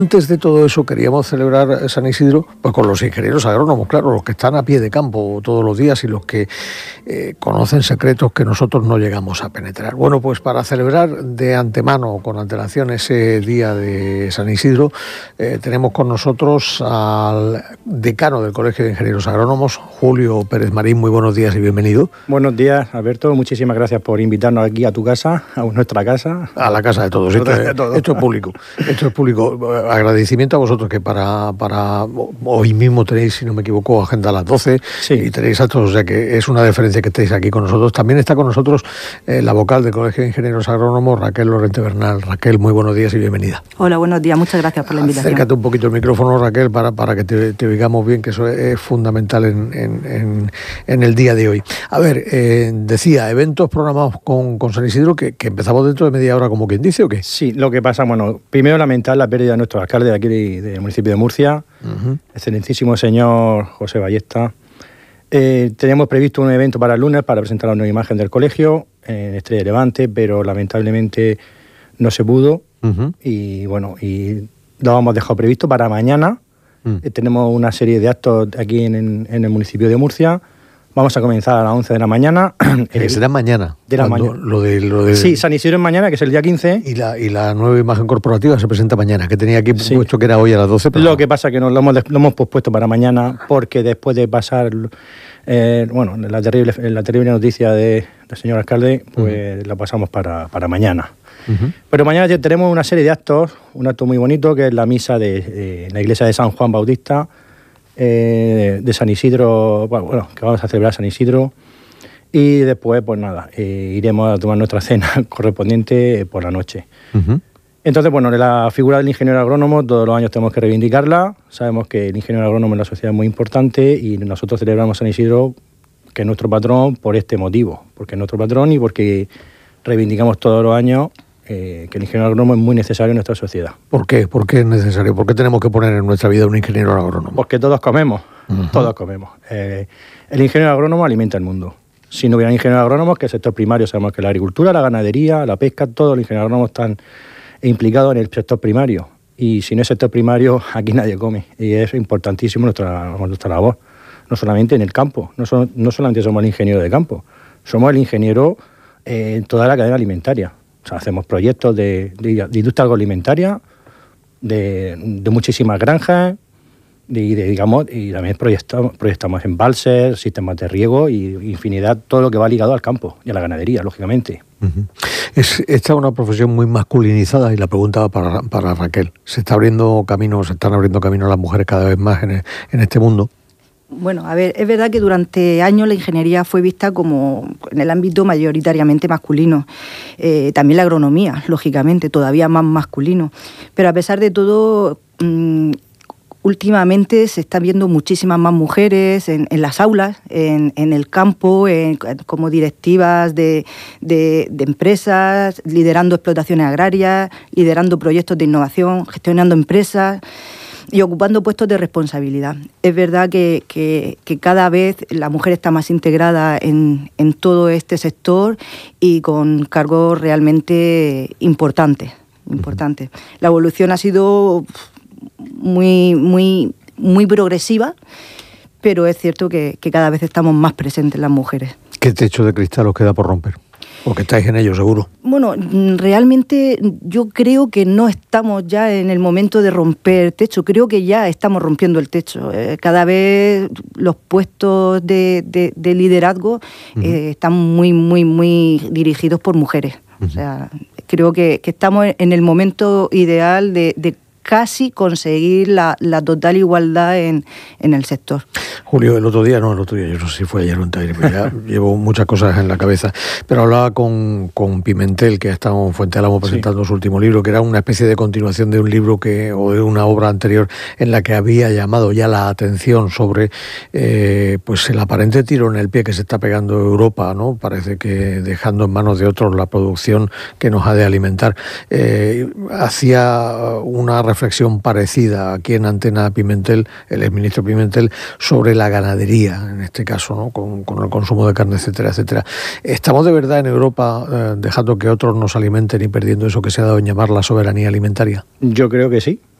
Antes de todo eso queríamos celebrar San Isidro pues con los ingenieros agrónomos, claro, los que están a pie de campo todos los días y los que conocen secretos que nosotros no llegamos a penetrar. Bueno, pues para celebrar de antemano, con antelación, ese día de San Isidro, tenemos con nosotros al decano del Colegio de Ingenieros Agrónomos, Julio Pérez Marín. Muy buenos días y bienvenido. Buenos días, Alberto. Muchísimas gracias por invitarnos aquí a tu casa, a nuestra casa. A la casa de todos. Esto es público. Esto es público. Agradecimiento a vosotros que para hoy mismo tenéis, si no me equivoco, agenda a las 12 sí. Y tenéis actos, o sea que es una deferencia que estéis aquí con nosotros. También está con nosotros la vocal del Colegio de Ingenieros Agrónomos, Raquel Lorente Bernal. Raquel, muy buenos días y bienvenida. Hola, buenos días, muchas gracias por la invitación. Acércate un poquito el micrófono, Raquel, para que te oigamos bien, que eso es fundamental en el día de hoy. A ver, decía, eventos programados con San Isidro que empezamos dentro de media hora, como quien dice, ¿o qué? Sí, lo que pasa, bueno, primero lamentar la pérdida de nuestro alcalde de aquí del municipio de Murcia, excelentísimo señor José Ballesta. Teníamos previsto un evento para el lunes para presentar la nueva imagen del colegio en Estrella de Levante, pero lamentablemente no se pudo. Y bueno, y lo hemos dejado previsto para mañana. Tenemos una serie de actos aquí en el municipio de Murcia. Vamos a comenzar a las 11 de la mañana. ¿Será mañana? De la mañana. Lo de... Sí, San Isidro es mañana, que es el día 15. Y la nueva imagen corporativa se presenta mañana, que tenía aquí puesto que era hoy a las 12. Pero lo que pasa es que lo hemos pospuesto para mañana, porque después de pasar la terrible noticia del señor alcalde, pues la pasamos para mañana. Pero mañana ya tenemos una serie de actos, un acto muy bonito, que es la misa de la iglesia de San Juan Bautista, de San Isidro, que vamos a celebrar San Isidro, y después pues nada, iremos a tomar nuestra cena correspondiente por la noche. Entonces, bueno, la figura del ingeniero agrónomo todos los años tenemos que reivindicarla. Sabemos que el ingeniero agrónomo en la sociedad es muy importante y nosotros celebramos San Isidro, que es nuestro patrón, por este motivo, porque es nuestro patrón y porque reivindicamos todos los años que el ingeniero agrónomo es muy necesario en nuestra sociedad. ¿Por qué? ¿Por qué es necesario? ¿Por qué tenemos que poner en nuestra vida un ingeniero agrónomo? Porque todos comemos, todos comemos. El ingeniero agrónomo alimenta el mundo. Si no hubiera ingenieros agrónomos, que el sector primario, sabemos que la agricultura, la ganadería, la pesca, todos los ingenieros agrónomos están implicados en el sector primario. Y sin el sector primario, aquí nadie come. Y es importantísimo nuestra labor. No solamente en el campo, no solamente somos el ingeniero de campo, somos el ingeniero en toda la cadena alimentaria. O sea, hacemos proyectos de industria agroalimentaria, de muchísimas granjas, y también proyectamos embalses, sistemas de riego y infinidad, todo lo que va ligado al campo y a la ganadería, lógicamente. Esta es una profesión muy masculinizada y la pregunta va para Raquel. Se están abriendo caminos las mujeres cada vez más en este mundo. Bueno, a ver, es verdad que durante años la ingeniería fue vista como en el ámbito mayoritariamente masculino. También la agronomía, lógicamente, todavía más masculino. Pero a pesar de todo, últimamente se están viendo muchísimas más mujeres en las aulas, en el campo, como directivas de empresas, liderando explotaciones agrarias, liderando proyectos de innovación, gestionando empresas y ocupando puestos de responsabilidad. Es verdad que cada vez la mujer está más integrada en todo este sector y con cargos realmente importantes. La evolución ha sido muy progresiva, pero es cierto que cada vez estamos más presentes las mujeres. ¿Qué techo de cristal os queda por romper? Porque estáis en ello, seguro. Bueno, realmente yo creo que no estamos ya en el momento de romper techo. Creo que ya estamos rompiendo el techo. Cada vez los puestos de liderazgo están muy dirigidos por mujeres. O sea, creo que estamos en el momento ideal de casi conseguir la total igualdad en el sector. Julio, el otro día, yo no sé si fue ayer o antes, pero ya llevo muchas cosas en la cabeza, pero hablaba con Pimentel, que ha estado en Fuente Álamo presentando su último libro, que era una especie de continuación de un libro o de una obra anterior en la que había llamado ya la atención sobre pues el aparente tiro en el pie que se está pegando Europa, ¿no? Parece que dejando en manos de otros la producción que nos ha de alimentar. Hacía una reflexión parecida aquí en Antena Pimentel, el exministro Pimentel, sobre la ganadería, en este caso, ¿no? Con el consumo de carne, etcétera, etcétera. ¿Estamos de verdad en Europa dejando que otros nos alimenten y perdiendo eso que se ha dado en llamar la soberanía alimentaria? Yo creo que sí.